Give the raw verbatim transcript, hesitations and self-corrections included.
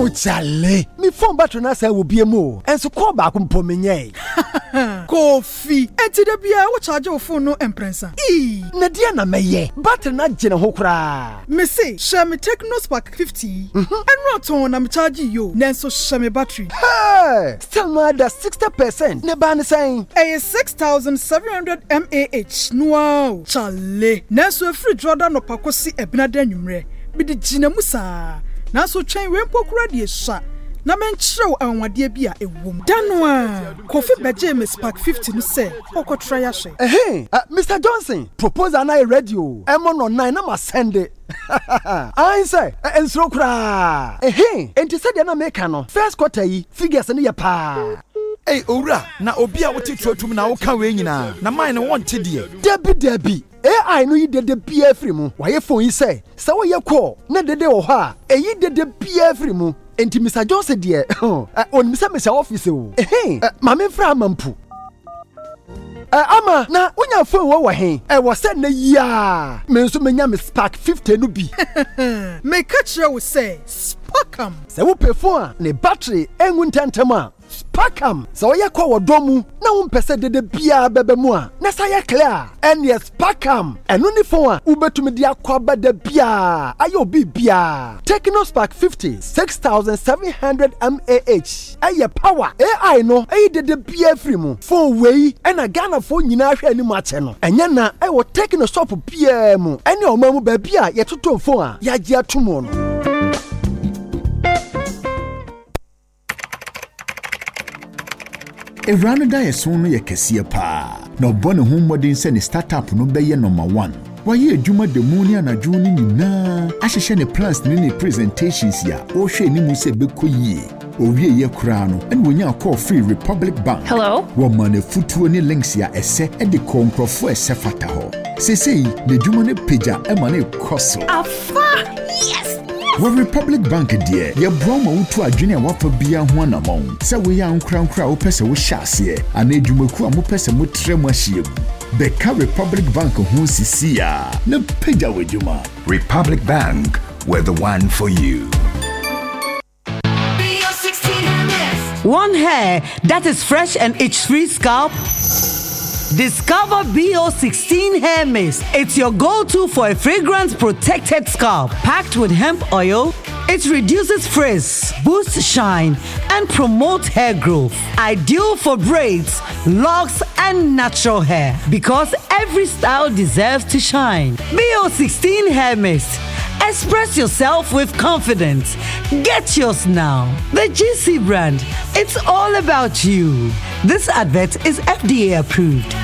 chale. Me phone battery na say will be mo. And so call back mpo menye. Kofi. Enti de bia wo charge your phone no emprensa. E. Na dia na meye. Battery na gene ho kra. Me say, share me Techno Spark fifty. And not on am charge you. Nenso share me battery. Hey, still more than sixty percent. Ne ban saying. A six thousand seven hundred milliamp hours. Wow. Chale. Nenso free Jordan no pakosi ebina denumre. Bi de gina musa. Nanso twen wempo kura de sha. Na menchrew anwade bia ewom. Danwa. Kofi beje me Spark fifty no say. Okotra ya hye. Eh eh, Mister Johnson, proposal na radio. Emo no nine na ma send it. I say, ensro kura. Eh, enti said na make no. First quarter yi figures no ye pa. Hey, ora, na obi a wote trotum na wo ka we nyina. Na mine no won te de. Debi debi. A I no yi dede bia free mu. Waye phone yi say, say wo ye call, na dede wo ha. Eyi dede bia free mu. Enti Mister Johnson de, on Mister Mister office o. Eh, ma me fra amampu. Eh ama na wonya phone wo wo hen. Eh wo say na ya. Me nso menya me Spark fifty no bi. Me catch you say, Sparkam. Say wo pe phone ne battery engu ntentem a. Sparkam. So ye kwa wodomu na wo mpese dede bia bebe mu a. Na sa ye clear. En ye Sparkam. Enu ni phone a ubetumi dia kwa bede bia. Ayo bi bia. Techno Spark fifty, six thousand seven hundred milliamp hours. Aye power. A I no ayi dede bia free mu. Phone wei ena Ghana phone nyina hwe ani mu ache no. Enya na ayi wo Techno shop bia mu. Ene o mamu ba bia ye toto phone a ya gi atomo no. Erano da yeso no ye kese pa na obone ho modern se ne startup no be ye number one. Waye adwuma de mu ni anadwo ni nyina ahyehye ne plans ni ne presentations ya o hwe ni mu se bekoyie owie ye kura no ene wonya call free Republic Bank. Hello? Wo mane futuo ni links ya ese e de konkrofo ese fata ho. Sesei de dwuma ne pagya e mane koso. Afa! Yes! With Republic Bank dear, your broma utu adwene a wafa bia ho anamon. Se we ya nkra nkra wo pese wo hyase, ana edwumaku a mo pese mo trem ahyem. Beka Republic Bank ho sisia. Na pagya wadwuma. Republic Bank, we're the one for you. One hair that is fresh and itch-free scalp? Discover B O sixteen Hair Mist. It's your go-to for a fragrance-protected scalp. Packed with hemp oil, it reduces frizz, boosts shine, and promotes hair growth. Ideal for braids, locks, and natural hair. Because every style deserves to shine. B O sixteen Hair Mist. Express yourself with confidence. Get yours now. The G C brand. It's all about you. This advert is F D A approved.